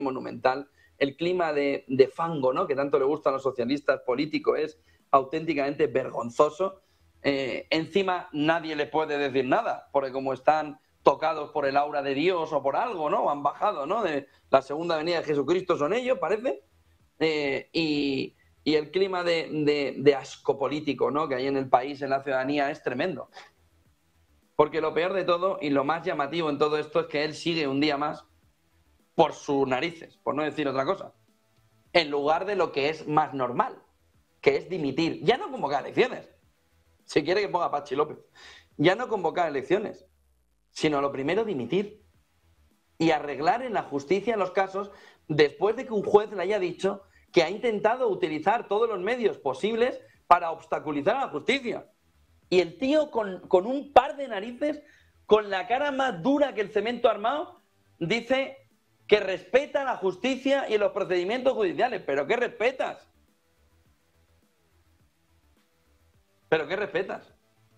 monumental. El clima de fango, ¿no?, que tanto le gusta a los socialistas políticos, es auténticamente vergonzoso. Encima nadie le puede decir nada, porque como están tocados por el aura de Dios o por algo, ¿no?, han bajado, ¿no?, de la segunda venida de Jesucristo son ellos, parece. Y el clima de asco político, ¿no?, que hay en el país, en la ciudadanía, es tremendo. Porque lo peor de todo y lo más llamativo en todo esto es que él sigue un día más por sus narices, por no decir otra cosa, en lugar de lo que es más normal, que es dimitir. Ya no convocar elecciones. Si quiere que ponga a Pachi López. Ya no convocar elecciones, sino lo primero, dimitir. Y arreglar en la justicia los casos después de que un juez le haya dicho que ha intentado utilizar todos los medios posibles para obstaculizar a la justicia. Y el tío con un par de narices, con la cara más dura que el cemento armado, dice que respeta la justicia y los procedimientos judiciales. ¿Pero qué respetas? ¿Pero qué respetas?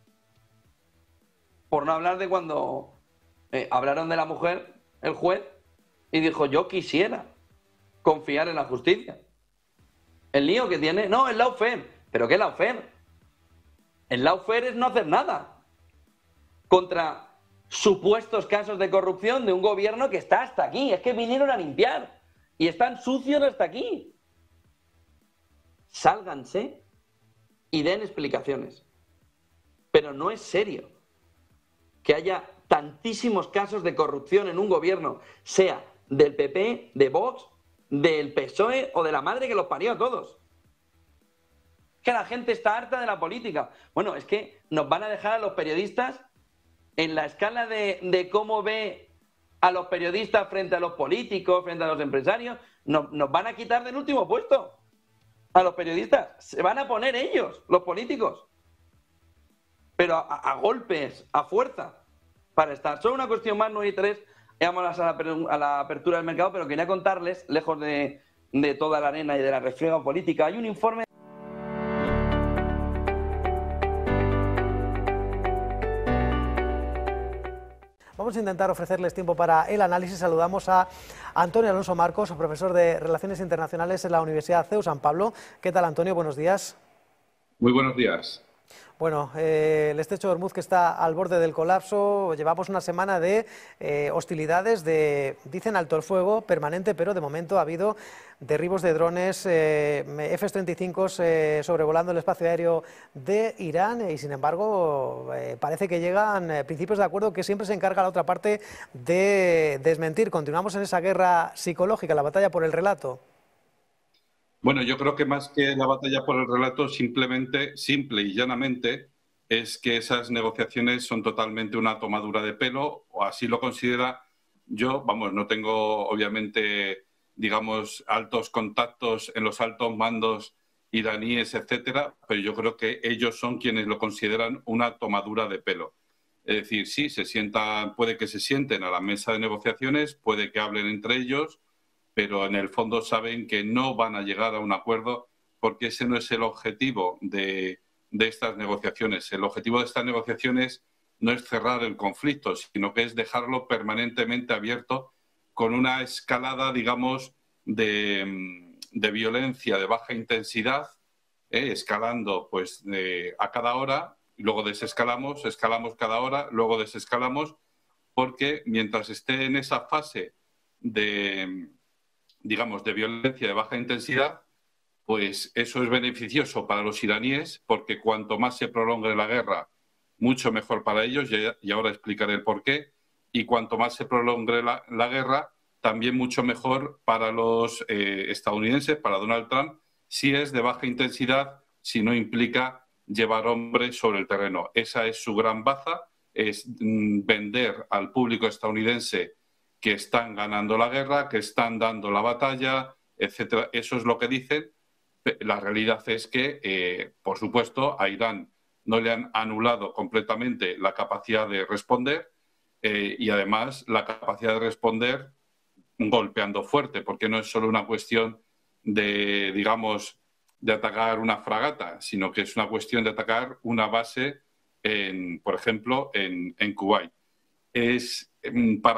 Por no hablar de cuando hablaron de la mujer, el juez, y dijo, yo quisiera confiar en la justicia. El lío que tiene, no, el lawfare. ¿Pero qué lawfare? El lawfare es no hacer nada contra supuestos casos de corrupción de un gobierno que está hasta aquí. Es que vinieron a limpiar y están sucios hasta aquí. Sálganse y den explicaciones. Pero no es serio que haya tantísimos casos de corrupción en un gobierno, sea del PP, de Vox, del PSOE o de la madre que los parió a todos. Que la gente está harta de la política. Bueno, es que nos van a dejar a los periodistas en la escala de cómo ve a los periodistas frente a los políticos, frente a los empresarios, nos van a quitar del último puesto a los periodistas. Se van a poner ellos, los políticos. Pero a golpes, a fuerza, para estar. Solo una cuestión más, 9 y 3, vamos a la apertura del mercado, pero quería contarles, lejos de toda la arena y de la refriega política, hay un informe. Vamos a intentar ofrecerles tiempo para el análisis. Saludamos a Antonio Alonso Marcos, profesor de Relaciones Internacionales en la Universidad CEU San Pablo. ¿Qué tal, Antonio? Buenos días. Muy buenos días. Bueno, el estrecho de Hormuz, que está al borde del colapso, llevamos una semana de hostilidades, dicen alto el fuego permanente, pero de momento ha habido derribos de drones F-35 sobrevolando el espacio aéreo de Irán y, sin embargo, parece que llegan principios de acuerdo que siempre se encarga la otra parte de desmentir. Continuamos en esa guerra psicológica, la batalla por el relato. Bueno, yo creo que más que la batalla por el relato, simple y llanamente, es que esas negociaciones son totalmente una tomadura de pelo, o así lo considera. Yo, vamos, no tengo, obviamente, digamos, altos contactos en los altos mandos iraníes, etcétera, pero yo creo que ellos son quienes lo consideran una tomadura de pelo. Es decir, sí, puede que se sienten a la mesa de negociaciones, puede que hablen entre ellos, pero en el fondo saben que no van a llegar a un acuerdo porque ese no es el objetivo de estas negociaciones. El objetivo de estas negociaciones no es cerrar el conflicto, sino que es dejarlo permanentemente abierto con una escalada, digamos, de violencia de baja intensidad, escalando pues a cada hora, y luego desescalamos, escalamos cada hora, luego desescalamos, porque mientras esté en esa fase de violencia de baja intensidad, pues eso es beneficioso para los iraníes, porque cuanto más se prolongue la guerra, mucho mejor para ellos, y ahora explicaré el porqué, y cuanto más se prolongue la guerra, también mucho mejor para los estadounidenses, para Donald Trump, si es de baja intensidad, si no implica llevar hombres sobre el terreno. Esa es su gran baza, es vender al público estadounidense que están ganando la guerra, que están dando la batalla, etcétera. Eso es lo que dicen. La realidad es que, por supuesto, a Irán no le han anulado completamente la capacidad de responder y, además, la capacidad de responder golpeando fuerte, porque no es solo una cuestión de, digamos, de atacar una fragata, sino que es una cuestión de atacar una base, por ejemplo, en Kuwait. Es para